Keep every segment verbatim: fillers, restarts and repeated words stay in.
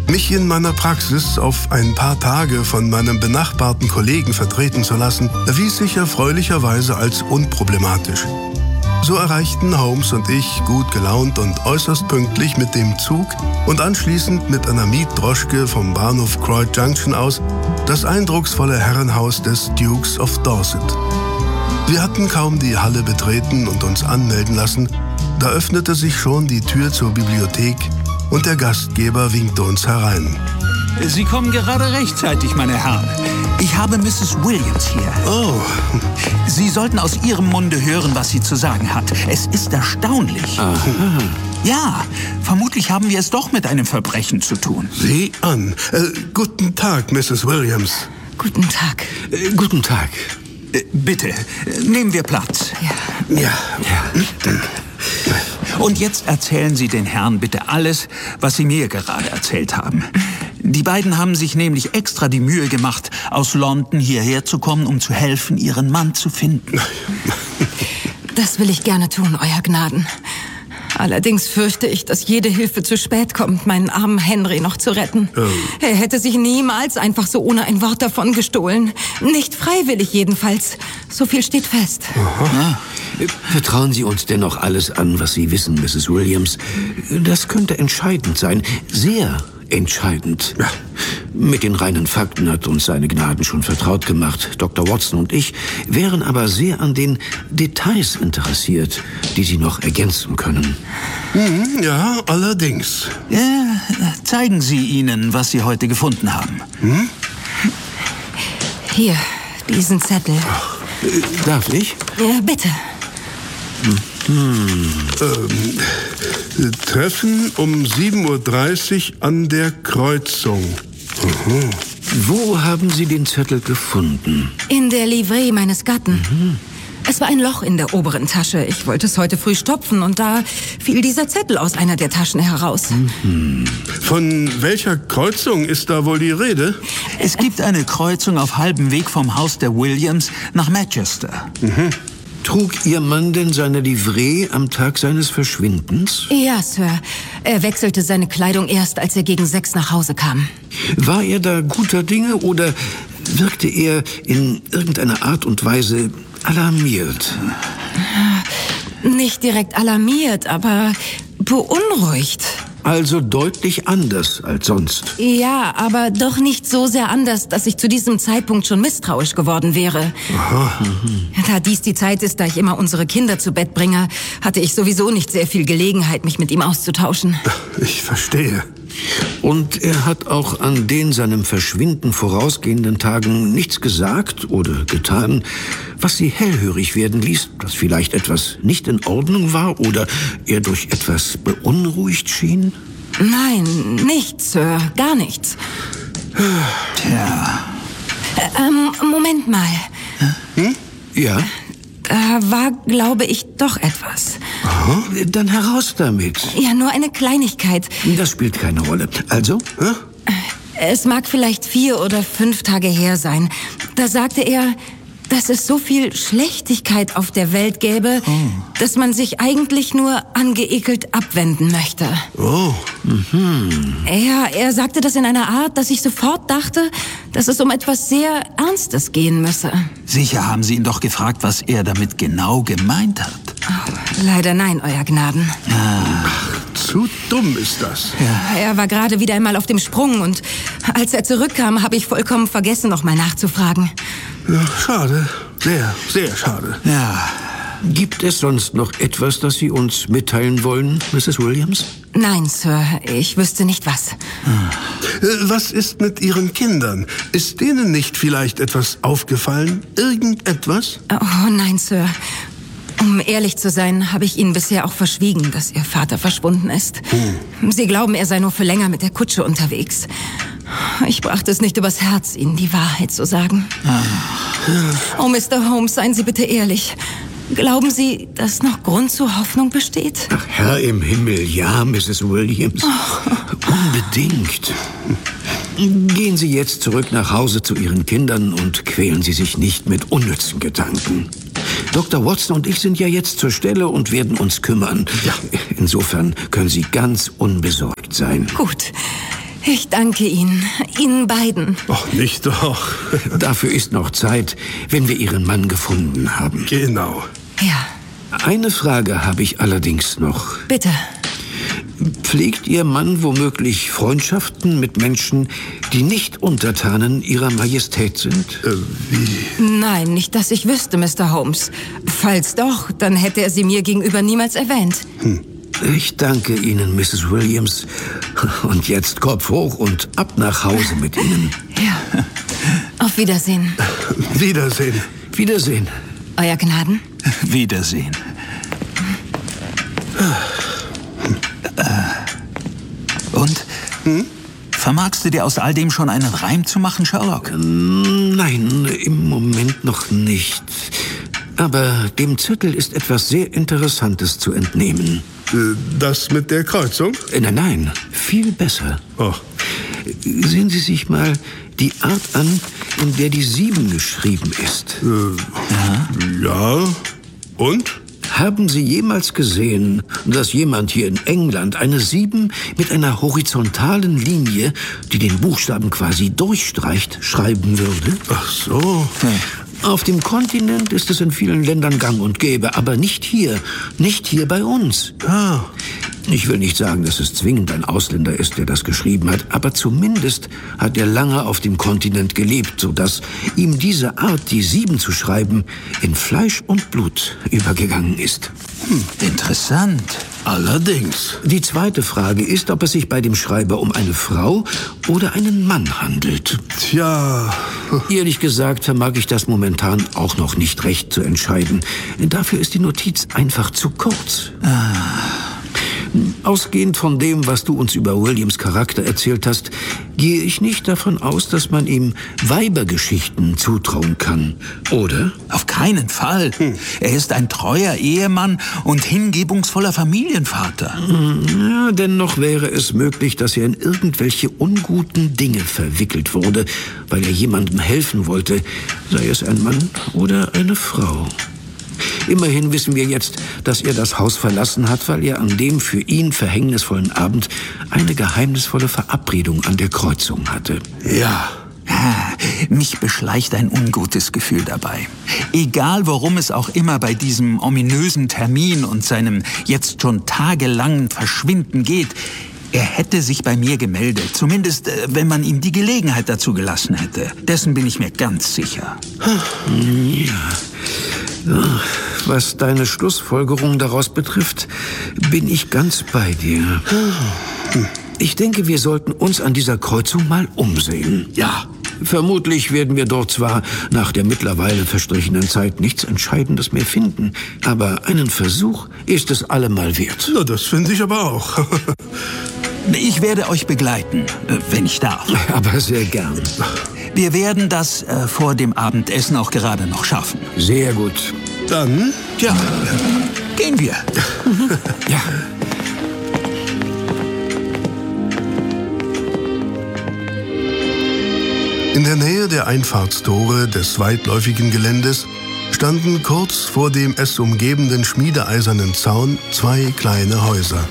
Mich in meiner Praxis auf ein paar Tage von meinem benachbarten Kollegen vertreten zu lassen, erwies sich erfreulicherweise als unproblematisch. So erreichten Holmes und ich gut gelaunt und äußerst pünktlich mit dem Zug und anschließend mit einer Mietdroschke vom Bahnhof Croyd Junction aus das eindrucksvolle Herrenhaus des Dukes of Dorset. Wir hatten kaum die Halle betreten und uns anmelden lassen, da öffnete sich schon die Tür zur Bibliothek und der Gastgeber winkte uns herein. Sie kommen gerade rechtzeitig, meine Herren. Ich habe Misses Williams hier. Oh. Sie sollten aus ihrem Munde hören, was sie zu sagen hat. Es ist erstaunlich. Aha. Ja, vermutlich haben wir es doch mit einem Verbrechen zu tun. Sieh an. Äh, guten Tag, Misses Williams. Guten Tag. Äh, guten Tag. Äh, bitte, äh, nehmen wir Platz. Ja. Ja. Ja, danke. Und jetzt erzählen Sie den Herrn bitte alles, was Sie mir gerade erzählt haben. Die beiden haben sich nämlich extra die Mühe gemacht, aus London hierher zu kommen, um zu helfen, ihren Mann zu finden. Das will ich gerne tun, Euer Gnaden. Allerdings fürchte ich, dass jede Hilfe zu spät kommt, meinen armen Henry noch zu retten. Oh. Er hätte sich niemals einfach so ohne ein Wort davon gestohlen. Nicht freiwillig jedenfalls. So viel steht fest. Aha. Vertrauen Sie uns dennoch alles an, was Sie wissen, Misses Williams. Das könnte entscheidend sein. Sehr entscheidend. Ja. Mit den reinen Fakten hat uns seine Gnaden schon vertraut gemacht. Doktor Watson und ich wären aber sehr an den Details interessiert, die Sie noch ergänzen können. Mhm, ja, allerdings. Ja, zeigen Sie ihnen, was Sie heute gefunden haben. Hm? Hier, diesen Zettel. Äh, darf ich? Ja, bitte. Hm. Hm. Ähm, Treffen um sieben Uhr dreißig an der Kreuzung. Mhm. Wo haben Sie den Zettel gefunden? In der Livree meines Gatten. Mhm. Es war ein Loch in der oberen Tasche. Ich wollte es heute früh stopfen und da fiel dieser Zettel aus einer der Taschen heraus. Mhm. Von welcher Kreuzung ist da wohl die Rede? Es gibt eine Kreuzung auf halbem Weg vom Haus der Williams nach Manchester. Mhm. Trug Ihr Mann denn seine Livree am Tag seines Verschwindens? Ja, Sir. Er wechselte seine Kleidung erst, als er gegen sechs nach Hause kam. War er da guter Dinge oder wirkte er in irgendeiner Art und Weise alarmiert? Nicht direkt alarmiert, aber beunruhigt. Also deutlich anders als sonst. Ja, aber doch nicht so sehr anders, dass ich zu diesem Zeitpunkt schon misstrauisch geworden wäre. Aha. Mhm. Da dies die Zeit ist, da ich immer unsere Kinder zu Bett bringe, hatte ich sowieso nicht sehr viel Gelegenheit, mich mit ihm auszutauschen. Ich verstehe. Und er hat auch an den seinem Verschwinden vorausgehenden Tagen nichts gesagt oder getan, was Sie hellhörig werden ließ, dass vielleicht etwas nicht in Ordnung war oder er durch etwas beunruhigt schien? Nein, nichts, Sir, gar nichts. Tja. Äh, ähm, Moment mal. Hm? Ja? Da war, glaube ich, doch etwas. Aha. Dann heraus damit. Ja, nur eine Kleinigkeit. Das spielt keine Rolle. Also? Hä? Es mag vielleicht vier oder fünf Tage her sein. Da sagte er, dass es so viel Schlechtigkeit auf der Welt gäbe, oh. dass man sich eigentlich nur angeekelt abwenden möchte. Oh. Mhm. Ja, er sagte das in einer Art, dass ich sofort dachte, dass es um etwas sehr Ernstes gehen müsse. Sicher haben Sie ihn doch gefragt, was er damit genau gemeint hat. Oh, leider nein, Euer Gnaden. Ah. Ach, zu dumm ist das. Ja. Er war gerade wieder einmal auf dem Sprung und als er zurückkam, habe ich vollkommen vergessen, noch mal nachzufragen. Ja, schade. Sehr, sehr schade. Ja. Gibt es sonst noch etwas, das Sie uns mitteilen wollen, Misses Williams? Nein, Sir. Ich wüsste nicht was. Hm. Was ist mit Ihren Kindern? Ist denen nicht vielleicht etwas aufgefallen? Irgendetwas? Oh, nein, Sir. Um ehrlich zu sein, habe ich Ihnen bisher auch verschwiegen, dass Ihr Vater verschwunden ist. Hm. Sie glauben, er sei nur für länger mit der Kutsche unterwegs. Ich brachte es nicht übers Herz, Ihnen die Wahrheit zu sagen. Ah. Oh, Mister Holmes, seien Sie bitte ehrlich. Glauben Sie, dass noch Grund zur Hoffnung besteht? Ach, Herr im Himmel, ja, Misses Williams. Oh. Unbedingt. Gehen Sie jetzt zurück nach Hause zu Ihren Kindern und quälen Sie sich nicht mit unnützen Gedanken. Doktor Watson und ich sind ja jetzt zur Stelle und werden uns kümmern. Ja. Insofern können Sie ganz unbesorgt sein. Gut. Ich danke Ihnen, Ihnen beiden. Ach, nicht doch. Dafür ist noch Zeit, wenn wir Ihren Mann gefunden haben. Genau. Ja. Eine Frage habe ich allerdings noch. Bitte. Pflegt Ihr Mann womöglich Freundschaften mit Menschen, die nicht Untertanen Ihrer Majestät sind? Äh, wie? Nein, nicht, dass ich wüsste, Mister Holmes. Falls doch, dann hätte er sie mir gegenüber niemals erwähnt. Hm. Ich danke Ihnen, Misses Williams. Und jetzt Kopf hoch und ab nach Hause mit Ihnen. Ja. Auf Wiedersehen. Wiedersehen. Wiedersehen. Euer Gnaden. Wiedersehen. Und? Hm? Vermagst du dir aus all dem schon einen Reim zu machen, Sherlock? Nein, im Moment noch nicht. Aber dem Zettel ist etwas sehr Interessantes zu entnehmen. Das mit der Kreuzung? Nein, nein, viel besser. Oh. Sehen Sie sich mal die Art an, in der die sieben geschrieben ist. Äh, ja. ja. Und? Haben Sie jemals gesehen, dass jemand hier in England eine sieben mit einer horizontalen Linie, die den Buchstaben quasi durchstreicht, schreiben würde? Ach so. Hm. Auf dem Kontinent ist es in vielen Ländern gang und gäbe, aber nicht hier, nicht hier bei uns. Ah. Ich will nicht sagen, dass es zwingend ein Ausländer ist, der das geschrieben hat, aber zumindest hat er lange auf dem Kontinent gelebt, sodass ihm diese Art, die sieben zu schreiben, in Fleisch und Blut übergegangen ist. Hm, interessant. Allerdings. Die zweite Frage ist, ob es sich bei dem Schreiber um eine Frau oder einen Mann handelt. Tja. Ehrlich gesagt vermag ich das momentan auch noch nicht recht zu entscheiden. Dafür ist die Notiz einfach zu kurz. Ah. Ausgehend von dem, was du uns über Williams Charakter erzählt hast, gehe ich nicht davon aus, dass man ihm Weibergeschichten zutrauen kann, oder? Auf keinen Fall. Hm. Er ist ein treuer Ehemann und hingebungsvoller Familienvater. Ja, dennoch wäre es möglich, dass er in irgendwelche unguten Dinge verwickelt wurde, weil er jemandem helfen wollte, sei es ein Mann oder eine Frau. Immerhin wissen wir jetzt, dass er das Haus verlassen hat, weil er an dem für ihn verhängnisvollen Abend eine geheimnisvolle Verabredung an der Kreuzung hatte. Ja. Mich beschleicht ein ungutes Gefühl dabei. Egal, worum es auch immer bei diesem ominösen Termin und seinem jetzt schon tagelangen Verschwinden geht, er hätte sich bei mir gemeldet. Zumindest, wenn man ihm die Gelegenheit dazu gelassen hätte. Dessen bin ich mir ganz sicher. Ja. Was deine Schlussfolgerung daraus betrifft, bin ich ganz bei dir. Ich denke, wir sollten uns an dieser Kreuzung mal umsehen. Ja. Vermutlich werden wir dort zwar nach der mittlerweile verstrichenen Zeit nichts Entscheidendes mehr finden, aber einen Versuch ist es allemal wert. Na, das finde ich aber auch. Ich werde euch begleiten, wenn ich darf. Aber sehr gern. Wir werden das äh, vor dem Abendessen auch gerade noch schaffen. Sehr gut. Dann? Ja, gehen wir. Ja. In der Nähe der Einfahrtstore des weitläufigen Geländes standen kurz vor dem es umgebenden schmiedeeisernen Zaun zwei kleine Häuser.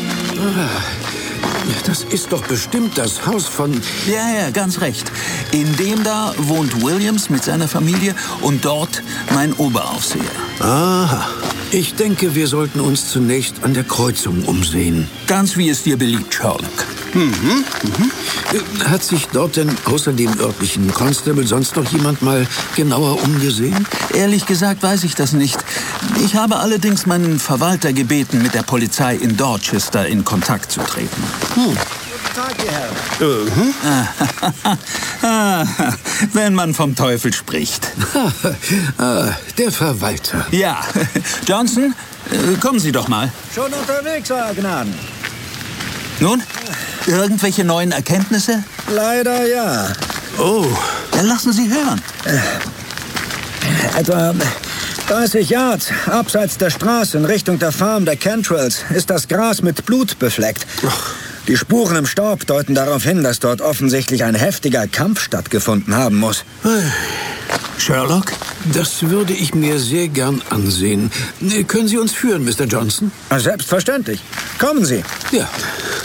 Das ist doch bestimmt das Haus von... Ja, ja, ganz recht. In dem da wohnt Williams mit seiner Familie und dort mein Oberaufseher. Aha. Ich denke, wir sollten uns zunächst an der Kreuzung umsehen. Ganz wie es dir beliebt, Sherlock. Mhm. Mhm. Hat sich dort denn außer dem örtlichen Constable sonst noch jemand mal genauer umgesehen? Ehrlich gesagt weiß ich das nicht. Ich habe allerdings meinen Verwalter gebeten, mit der Polizei in Dorchester in Kontakt zu treten. Hm. Guten Tag, Ihr Herr. Wenn man vom Teufel spricht. Der Verwalter. Ja. Johnson, kommen Sie doch mal. Schon unterwegs, Euer Gnaden. Nun, irgendwelche neuen Erkenntnisse? Leider ja. Oh. Dann lassen Sie hören. Äh, etwa dreißig Yards abseits der Straße in Richtung der Farm der Cantrells ist das Gras mit Blut befleckt. Die Spuren im Staub deuten darauf hin, dass dort offensichtlich ein heftiger Kampf stattgefunden haben muss. Sherlock? Das würde ich mir sehr gern ansehen. Können Sie uns führen, Mister Johnson? Selbstverständlich. Kommen Sie. Ja.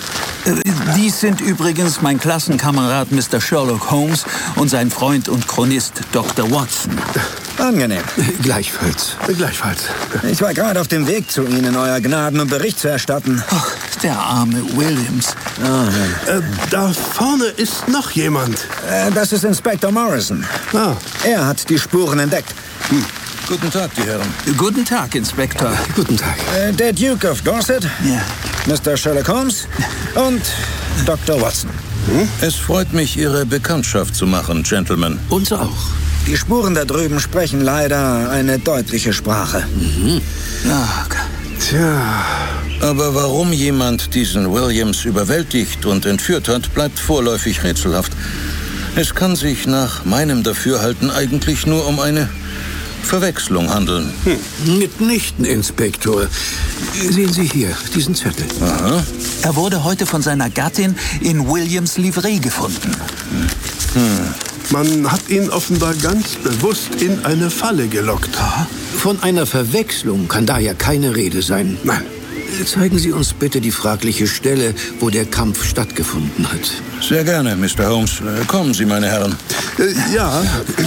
Dies sind übrigens mein Klassenkamerad Mister Sherlock Holmes und sein Freund und Chronist Doktor Watson. Angenehm. Gleichfalls. Gleichfalls. Ich war gerade auf dem Weg zu Ihnen, Euer Gnaden, um Bericht zu erstatten. Ach, der arme Williams. Ah, Äh, da vorne ist noch jemand. äh, das ist Inspektor Morrison. Ah. Er hat die Spuren entdeckt. Hm. Guten Tag, die Herren. Guten Tag, Inspektor. Guten Tag. Äh, der Duke of Dorset, Ja. Mister Sherlock Holmes und Doktor Watson. Hm? Es freut mich, Ihre Bekanntschaft zu machen, Gentlemen. Uns auch. Die Spuren da drüben sprechen leider eine deutliche Sprache. Mhm. Ach, Tja. Aber warum jemand diesen Williams überwältigt und entführt hat, bleibt vorläufig rätselhaft. Es kann sich nach meinem Dafürhalten eigentlich nur um eine Verwechslung handeln. Hm. Mitnichten, Inspektor. Sehen Sie hier, diesen Zettel. Aha. er wurde heute von seiner Gattin in Williams Livree gefunden. Hm. Man hat ihn offenbar ganz bewusst in eine Falle gelockt. Von einer Verwechslung kann daher keine Rede sein. Nein. Zeigen Sie uns bitte die fragliche Stelle, wo der Kampf stattgefunden hat. Sehr gerne, Mister Holmes. Äh, Kommen Sie, meine Herren. Äh, ja.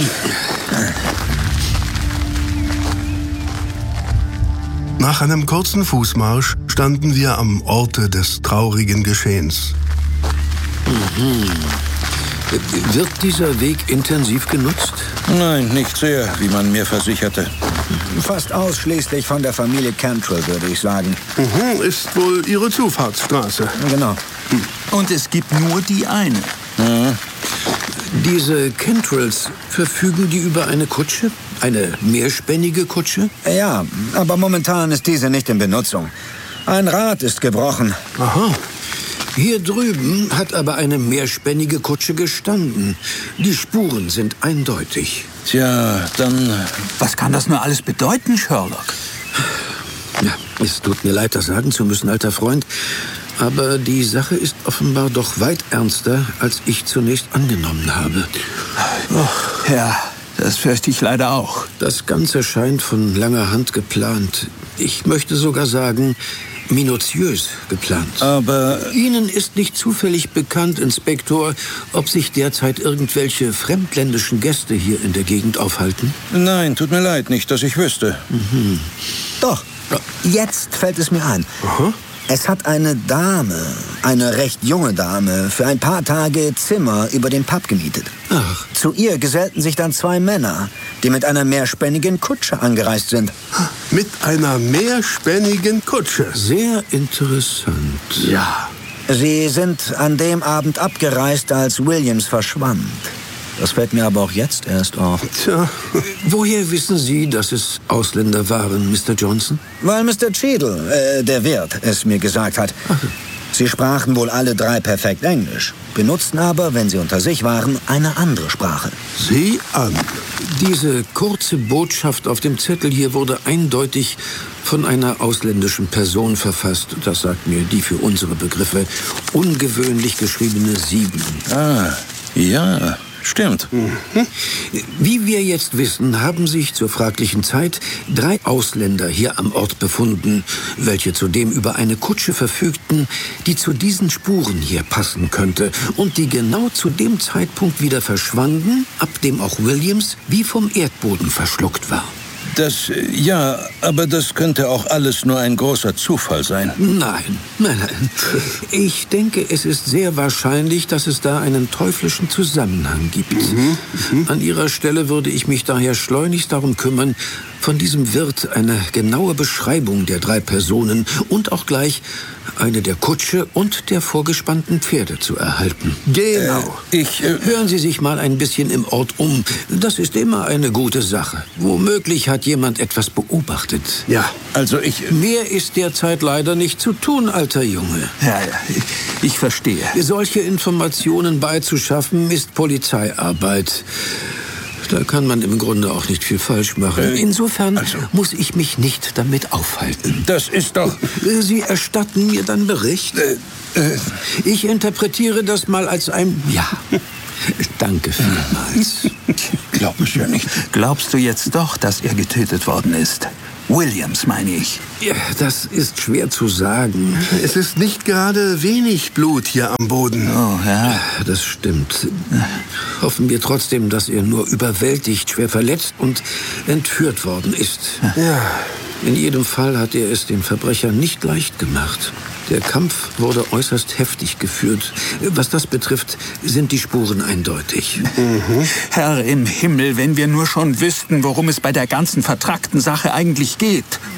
Nach einem kurzen Fußmarsch standen wir am Orte des traurigen Geschehens. Mhm. Wird dieser Weg intensiv genutzt? Nein, nicht sehr, wie man mir versicherte. Fast ausschließlich von der Familie Cantrell, würde ich sagen. Mhm, ist wohl ihre Zufahrtsstraße. Genau. Und es gibt nur die eine. Mhm. Diese Cantrells, verfügen die über eine Kutsche? Eine mehrspännige Kutsche? Ja, aber momentan ist diese nicht in Benutzung. Ein Rad ist gebrochen. Aha. Hier drüben hat aber eine mehrspännige Kutsche gestanden. Die Spuren sind eindeutig. Tja, dann... Was kann das nur alles bedeuten, Sherlock? Ja, es tut mir leid, das sagen zu müssen, alter Freund. Aber die Sache ist offenbar doch weit ernster, als ich zunächst angenommen habe. Oh, ja, das fürchte ich leider auch. Das Ganze scheint von langer Hand geplant. Ich möchte sogar sagen, minutiös geplant. Aber... Ihnen ist nicht zufällig bekannt, Inspektor, ob sich derzeit irgendwelche fremdländischen Gäste hier in der Gegend aufhalten? Nein, tut mir leid, nicht, dass ich wüsste. Mhm. Doch, jetzt fällt es mir ein. Aha. Es hat eine Dame, eine recht junge Dame, für ein paar Tage Zimmer über den Pub gemietet. Ach. Zu ihr gesellten sich dann zwei Männer, die mit einer mehrspännigen Kutsche angereist sind. Mit einer mehrspännigen Kutsche. Sehr interessant. Ja. Sie sind an dem Abend abgereist, als Williams verschwand. Das fällt mir aber auch jetzt erst auf. Tja. Woher wissen Sie, dass es Ausländer waren, Mister Johnson? Weil Mister Cheadle, äh, der Wirt, es mir gesagt hat. Sie sprachen wohl alle drei perfekt Englisch, benutzten aber, wenn sie unter sich waren, eine andere Sprache. Sieh an. Diese kurze Botschaft auf dem Zettel hier wurde eindeutig von einer ausländischen Person verfasst. Das sagt mir die für unsere Begriffe ungewöhnlich geschriebene Sieben. Ah, ja... Stimmt. Mhm. Wie wir jetzt wissen, haben sich zur fraglichen Zeit drei Ausländer hier am Ort befunden, welche zudem über eine Kutsche verfügten, die zu diesen Spuren hier passen könnte und die genau zu dem Zeitpunkt wieder verschwanden, ab dem auch Williams wie vom Erdboden verschluckt war. Das, ja, aber das könnte auch alles nur ein großer Zufall sein. Nein, nein, nein. Ich denke, es ist sehr wahrscheinlich, dass es da einen teuflischen Zusammenhang gibt. Mhm, An Ihrer Stelle würde ich mich daher schleunigst darum kümmern, von diesem Wirt eine genaue Beschreibung der drei Personen und auch gleich eine der Kutsche und der vorgespannten Pferde zu erhalten. Genau. Äh, ich... Äh, Hören Sie sich mal ein bisschen im Ort um. Das ist immer eine gute Sache. Womöglich hat jemand etwas beobachtet. Ja. Also ich... Mehr ist derzeit leider nicht zu tun, alter Junge. Ja, ja, ich, ich verstehe. Solche Informationen beizuschaffen, ist Polizeiarbeit. Da kann man im Grunde auch nicht viel falsch machen. Insofern also. muss ich mich nicht damit aufhalten. Das ist doch... Sie erstatten mir dann Bericht? Äh, äh. Ich interpretiere das mal als ein Ja. Danke vielmals. Glaub es ja nicht. Glaubst du jetzt doch, dass er getötet worden ist? Williams, meine ich. Ja, das ist schwer zu sagen. Es ist nicht gerade wenig Blut hier am Boden. Oh, ja. Das stimmt. Hoffen wir trotzdem, dass er nur überwältigt, schwer verletzt und entführt worden ist. Ja. In jedem Fall hat er es den Verbrechern nicht leicht gemacht. Der Kampf wurde äußerst heftig geführt. Was das betrifft, sind die Spuren eindeutig. Mhm. Herr im Himmel, wenn wir nur schon wüssten, worum es bei der ganzen vertrackten Sache eigentlich geht.